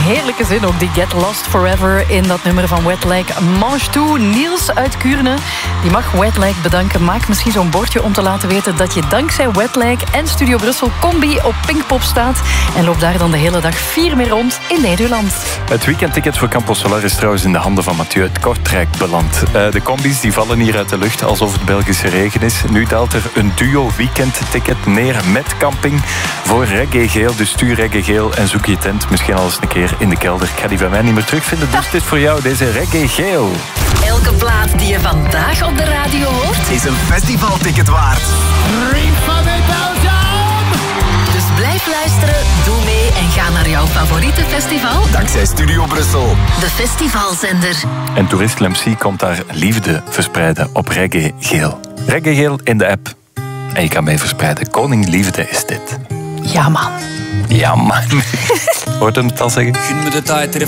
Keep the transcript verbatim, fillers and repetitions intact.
heerlijke zin ook, die Get Lost Forever in dat nummer van Wet Leg. Mange Tout, Niels uit Kuurne, die mag Wet Leg bedanken. Maak misschien zo'n bordje om te laten weten dat je dankzij Wet Leg en Studio Brussel Combi op Pinkpop staat. En loop daar dan de hele dag vier mee rond in Nederland. Het weekendticket voor Campo Solar is trouwens in de handen van Mathieu uit Kortrijk beland. Uh, de combis die vallen hier uit de lucht alsof het Belgische regen is. Nu daalt er een duo weekendticket neer met camping voor Reggae Geel. Dus stuur Reggae Geel en zoek je tent misschien al eens een keer in de kelder. Ik ga die van mij niet meer terugvinden, dus dit is voor jou, deze Reggae Geel. Elke plaat die je vandaag op de radio hoort is een festivalticket waard. Dus blijf luisteren, doe mee en ga naar jouw favoriete festival. Dankzij Studio Brussel. De festivalzender. En toerist Lemcy komt daar liefde verspreiden op Reggae Geel. Reggae Geel in de app. En je kan mee verspreiden. Koning Liefde is dit. Ja, man. Ja, man. Hoort hem het al zeggen? Gun me de tijd